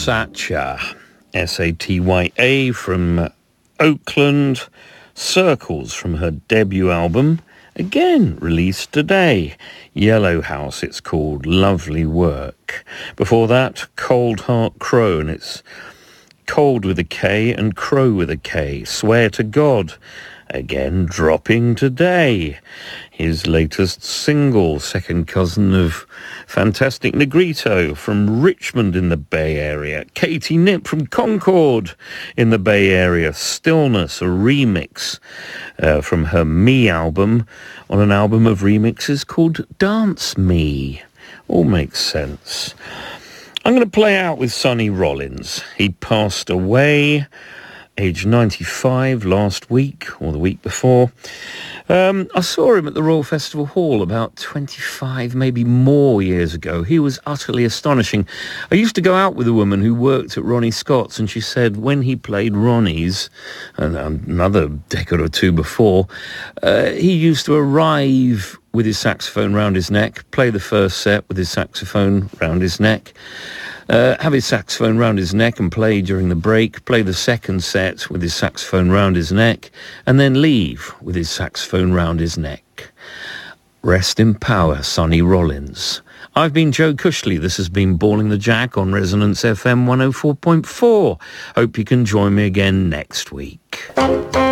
Satya, Satya from Oakland, Circles from her debut album, again released today. Yellow House, it's called, lovely work. Before that, Cold Heart Crow, and it's Cold with a K and Crow with a K, Swear to God, again dropping today. His latest single, second cousin of Fantastic Negrito from Richmond in the Bay Area. Katie Nipp from Concord in the Bay Area. Stillness, a remix from her Me album, on an album of remixes called Dance Me. All makes sense. I'm going to play out with Sonny Rollins. He passed away, age 95, last week or the week before. I saw him at the Royal Festival Hall about 25, maybe more years ago. He was utterly astonishing. I used to go out with a woman who worked at Ronnie Scott's, and she said when he played Ronnie's, and another decade or two before, he used to arrive with his saxophone round his neck, play the first set with his saxophone round his neck, have his saxophone round his neck and play during the break, play the second set with his saxophone round his neck, and then leave with his saxophone round his neck. Rest in power, Sonny Rollins. I've been Joe Cushley. This has been Balling the Jack on Resonance FM 104.4. Hope you can join me again next week.